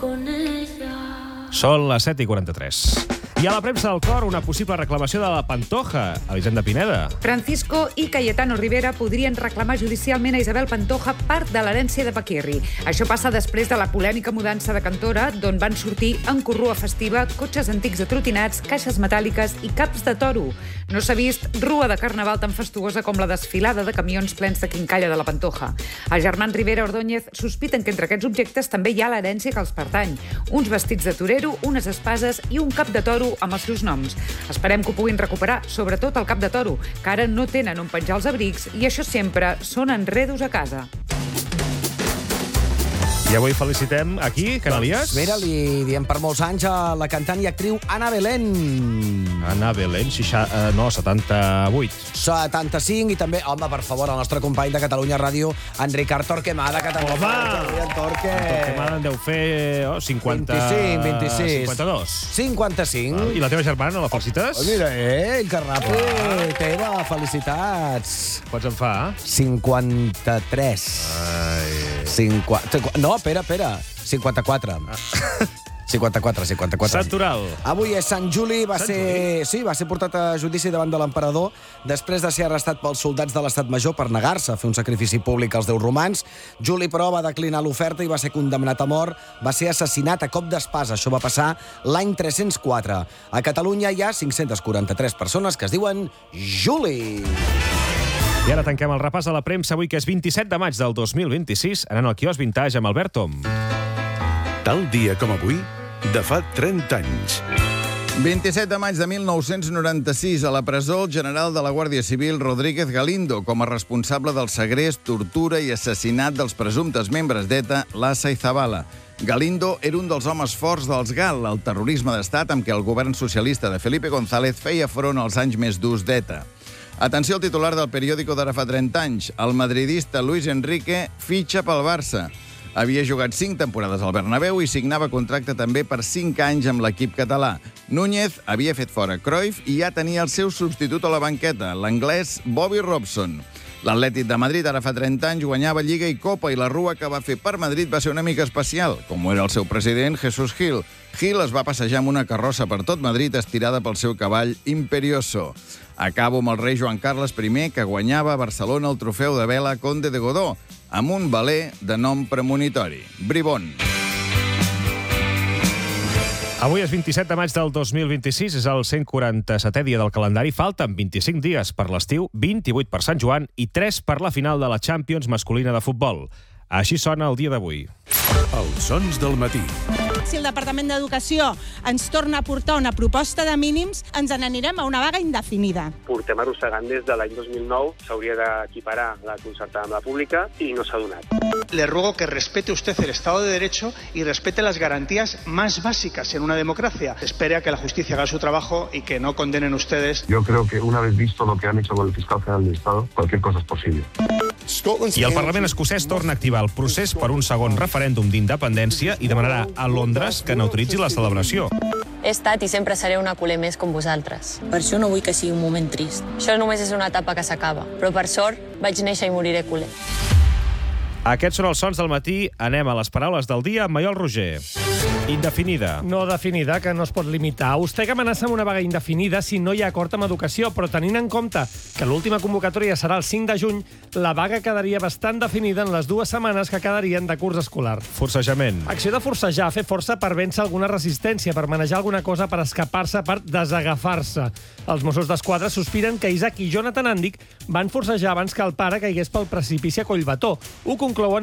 Són les 7:43. I a la premsa del cor, una possible reclamació de la Pantoja, Elisenda Pineda. Francisco i Cayetano Rivera podrien reclamar judicialment a Isabel Pantoja part de l'herència de Paquirri. Això passa després de la polèmica mudança de Cantora, d'on van sortir en corrua festiva, cotxes antics atrotinats, caixes metàl·liques i caps de toro. No s'ha vist rua de carnaval tan fastuosa com la desfilada de camions plens de quincalla de la Pantoja. Els germans Rivera Ordóñez sospiten que entre aquests objectes també hi ha l'herència que els pertany. Uns vestits de torero, unes espases i un cap de toro amb els seus noms. Esperem que ho puguin recuperar, sobretot el cap de toro, que ara no tenen on penjar els abrics i això sempre són enredos a casa. I avui felicitem aquí, Canalies. Mira, li diem per molts anys a la cantant i actriu Ana Belén. Ana Belén, 78. 75, i també, home, per favor, el nostre company de Catalunya Ràdio, en Ricard Torquemada, que també... En Torquemada en deu fer 50... 26. 52. 55. I la teva germana, la felicites? Mira, ell, que ràpid. Teva, felicitats. Quants en fa? 53. No, espera. 54. 54. Santoral. Avui és Sant Juli, va ser portat a judici davant de l'emperador després de ser arrestat pels soldats de l'Estat Major per negar-se a fer un sacrifici públic als déus romans. Juli, però, va declinar l'oferta i va ser condemnat a mort. Va ser assassinat a cop d'espasa. Això va passar l'any 304. A Catalunya hi ha 543 persones que es diuen Juli. I ara tanquem el repàs a la premsa avui, que és 27 de maig del 2026, anant al quiosc Vintage amb Albert Tom. Tal dia com avui, de fa 30 anys. 27 de maig de 1996, a la presó, el general de la Guàrdia Civil, Rodríguez Galindo, com a responsable del segrest, tortura i assassinat dels presumptes membres d'ETA, Lassa i Zabala. Galindo era un dels homes forts dels GAL, el terrorisme d'estat amb què el govern socialista de Felipe González feia front als anys més durs d'ETA. Atenció al titular del periòdico d'ara fa 30 anys. El madridista Luis Enrique fitxa pel Barça. Havia jugat 5 temporades al Bernabéu i signava contracte també per 5 anys amb l'equip català. Núñez havia fet fora Cruyff i ja tenia el seu substitut a la banqueta, l'anglès Bobby Robson. L'Atlètic de Madrid ara fa 30 anys guanyava Lliga i Copa i la rua que va fer per Madrid va ser una mica especial, com ho era el seu president, Jesús Gil. Gil es va passejar amb una carrossa per tot Madrid estirada pel seu cavall Imperioso. Acabo amb el rei Joan Carles I, que guanyava a Barcelona el trofeu de vela Conde de Godó, amb un veler de nom premonitori, Bribón. Avui és 27 de maig del 2026, és el 147è dia del calendari. Falten 25 dies per l'estiu, 28 per Sant Joan i 3 per la final de la Champions masculina de futbol. Així sona el dia d'avui. Els sons del matí. Si el Departament d'Educació ens torna a portar una proposta de mínims, ens n'anirem a una vaga indefinida. Portem arrossegant des de l'any 2009, s'hauria d'equiparar la concertada amb la pública i no s'ha donat. Le ruego que respete usted el Estado de Derecho y respete las garantías más básicas en una democracia. Espere a que la justicia haga su trabajo y que no condenen ustedes. Yo creo que una vez visto lo que han hecho con el fiscal general del Estado, cualquier cosa es posible. I el Parlament escocès torna a activar el procés per un segon referèndum d'independència i demanarà a Londres que n'autoritzi la celebració. He estat i sempre seré una culer més com vosaltres. Per això no vull que sigui un moment trist. Això només és una etapa que s'acaba, però per sort vaig néixer i moriré culer. Aquests són els sons del matí. Anem a les paraules del dia amb Maiol Roger. Indefinida. No definida, que no es pot limitar. Ustec amenaça amb una vaga indefinida si no hi ha acord amb educació, però tenint en compte que l'última convocatòria serà el 5 de juny, la vaga quedaria bastant definida en les 2 setmanes que quedarien de curs escolar. Forcejament. Acció de forcejar, fer força per vèncer alguna resistència, per manejar alguna cosa, per escapar-se, per desagafar-se. Els Mossos d'Esquadra sospiren que Isaac i Jonathan Andic van forcejar abans que el pare caigués pel precipici a Collbató. Ho conclouen